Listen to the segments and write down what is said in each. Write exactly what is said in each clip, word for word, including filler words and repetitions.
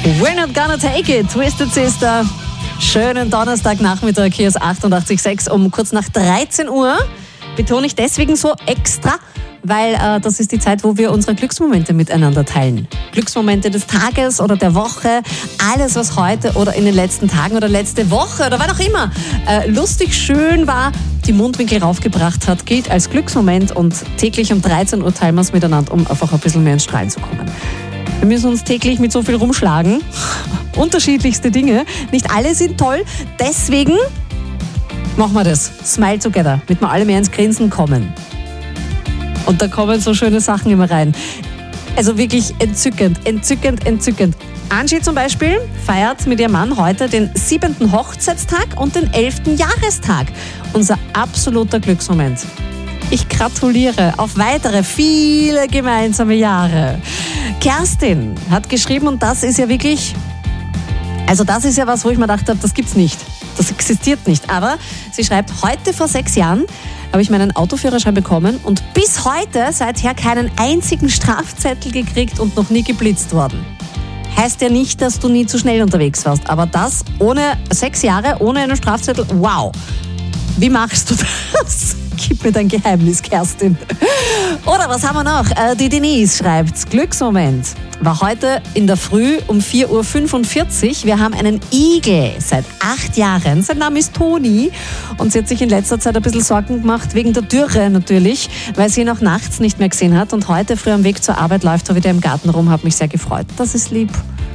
We're not gonna take it, Twisted Sister. Schönen Donnerstagnachmittag, hier ist achtundachtzig Komma sechs um kurz nach dreizehn Uhr. Betone ich deswegen so extra, weil äh, das ist die Zeit, wo wir unsere Glücksmomente miteinander teilen. Glücksmomente des Tages oder der Woche, alles, was heute oder in den letzten Tagen oder letzte Woche oder wann auch immer äh, lustig, schön war, die Mundwinkel raufgebracht hat, gilt als Glücksmoment und täglich um dreizehn Uhr teilen wir es miteinander, um einfach ein bisschen mehr ins Strahlen zu kommen. Wir müssen uns täglich mit so viel rumschlagen. Unterschiedlichste Dinge. Nicht alle sind toll. Deswegen machen wir das. Smile together, damit wir alle mehr ins Grinsen kommen. Und da kommen so schöne Sachen immer rein. Also wirklich entzückend, entzückend, entzückend. Angie zum Beispiel feiert mit ihrem Mann heute den siebenten Hochzeitstag und den elften Jahrestag. Unser absoluter Glücksmoment. Ich gratuliere auf weitere viele gemeinsame Jahre. Kerstin hat geschrieben, und das ist ja wirklich, also das ist ja was, wo ich mir gedacht habe, das gibt's nicht. Das existiert nicht. Aber sie schreibt, heute vor sechs Jahren habe ich meinen Autoführerschein bekommen und bis heute seither keinen einzigen Strafzettel gekriegt und noch nie geblitzt worden. Heißt ja nicht, dass du nie zu schnell unterwegs warst, aber das ohne sechs Jahre, ohne einen Strafzettel, wow. Wie machst du das? Gib mir dein Geheimnis, Kerstin. Oder was haben wir noch? Die Denise schreibt, Glücksmoment war heute in der Früh um vier Uhr fünfundvierzig. Wir haben einen Igel seit acht Jahren. Sein Name ist Toni. Und sie hat sich in letzter Zeit ein bisschen Sorgen gemacht, wegen der Dürre natürlich, weil sie ihn auch nachts nicht mehr gesehen hat. Und heute früh am Weg zur Arbeit läuft er wieder im Garten rum, hat mich sehr gefreut. Das ist lieb.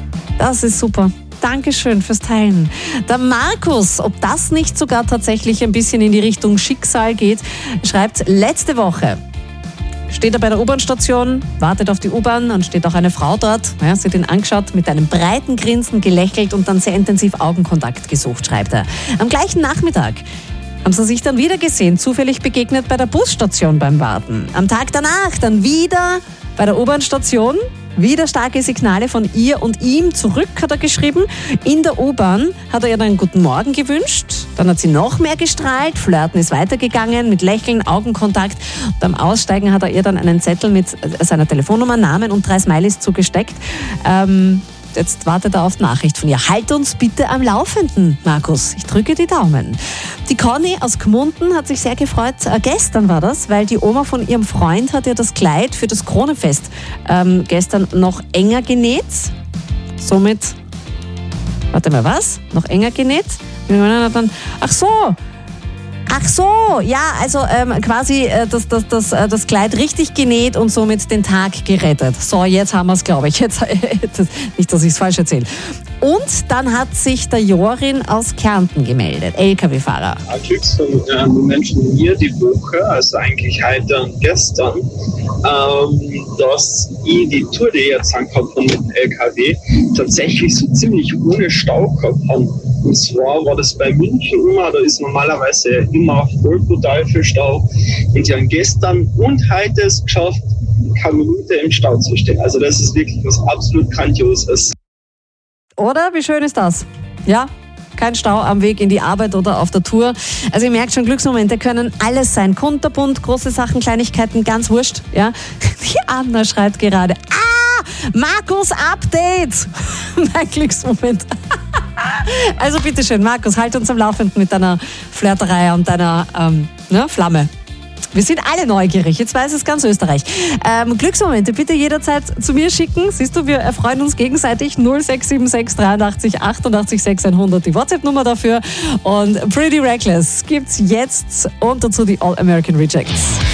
Das ist super. Dankeschön fürs Teilen. Der Markus, ob das nicht sogar tatsächlich ein bisschen in die Richtung Schicksal geht, schreibt, letzte Woche steht er bei der U-Bahn-Station, wartet auf die U-Bahn, dann steht auch eine Frau dort, ja, sie hat ihn angeschaut, mit einem breiten Grinsen gelächelt und dann sehr intensiv Augenkontakt gesucht, schreibt er. Am gleichen Nachmittag haben sie sich dann wieder gesehen, zufällig begegnet bei der Busstation beim Warten. Am Tag danach dann wieder bei der U-Bahn-Station. Wieder starke Signale von ihr und ihm zurück, hat er geschrieben. In der U-Bahn hat er ihr dann einen guten Morgen gewünscht. Dann hat sie noch mehr gestrahlt. Flirten ist weitergegangen mit Lächeln, Augenkontakt. Beim Aussteigen hat er ihr dann einen Zettel mit seiner Telefonnummer, Namen und drei Smileys zugesteckt. Ähm, jetzt wartet er auf Nachricht von ihr. Halt uns bitte am Laufenden, Markus. Ich drücke die Daumen. Die Conny aus Gmunden hat sich sehr gefreut. Äh, gestern war das, weil die Oma von ihrem Freund hat ihr das Kleid für das Kronefest ähm, gestern noch enger genäht. Somit, warte mal, was? Noch enger genäht? Ach so, Ach so, ja, also ähm, quasi äh, das, das, das, äh, das Kleid richtig genäht und somit den Tag gerettet. So, jetzt haben wir es, glaube ich. Jetzt, äh, das, nicht, dass ich es falsch erzähle. Und dann hat sich der Jorin aus Kärnten gemeldet, L K W-Fahrer. Ein Glücksmoment von mir die Woche, also eigentlich heute und gestern, ähm, dass ich die Tour, die ich jetzt angehabt habe mit dem L K W, tatsächlich so ziemlich ohne Stau gehabt habe. Und zwar war das bei München immer, da ist normalerweise immer voll brutal viel Stau. Und die haben gestern und heute es geschafft, keine Minute im Stau zu stehen. Also das ist wirklich was absolut Grandioses. Oder? Wie schön ist das? Ja? Kein Stau am Weg in die Arbeit oder auf der Tour. Also ihr merkt schon, Glücksmomente können alles sein. Kunterbunt, große Sachen, Kleinigkeiten, ganz wurscht. Ja? Die Anna schreibt gerade, ah, Markus Update. Mein Glücksmoment. Also bitteschön, Markus, halt uns am Laufenden mit deiner Flirterei und deiner ähm, ne, Flamme. Wir sind alle neugierig, jetzt weiß es ganz Österreich. Ähm, Glücksmomente bitte jederzeit zu mir schicken. Siehst du, wir erfreuen uns gegenseitig. null sechs sieben sechs dreiundachtzig achtundachtzig sechshundert, die WhatsApp-Nummer dafür. Und Pretty Reckless gibt's jetzt und dazu die All American Rejects.